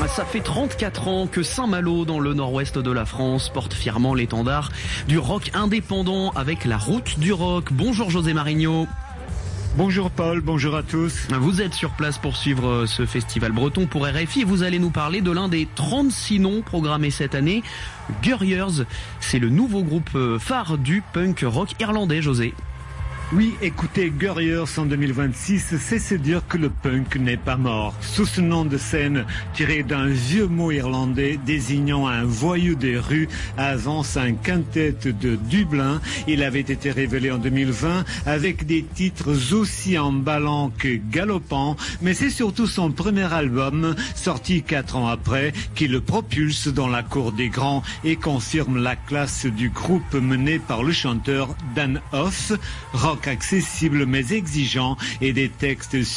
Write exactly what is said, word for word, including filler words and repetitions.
Ça fait trente-quatre ans que Saint-Malo, dans le nord-ouest de la France, porte fièrement l'étendard du rock indépendant avec la Route du Rock. Bonjour José Marigno. Bonjour Paul, bonjour à tous. Vous êtes sur place pour suivre ce festival breton pour R F I et vous allez nous parler de l'un des trente-six noms programmés cette année, Gurriers. C'est le nouveau groupe phare du punk rock irlandais, José. Oui, écoutez, Gurriers en deux mille vingt-six, c'est se dire que le punk n'est pas mort. Sous ce nom de scène, tiré d'un vieux mot irlandais désignant un voyou des rues, avance un quintet de Dublin. Il avait été révélé en deux mille vingt avec des titres aussi emballants que galopants, mais c'est surtout son premier album, sorti quatre ans après, qui le propulse dans la cour des grands et confirme la classe du groupe mené par le chanteur Dan Hoff. Rock accessible mais exigeant et des textes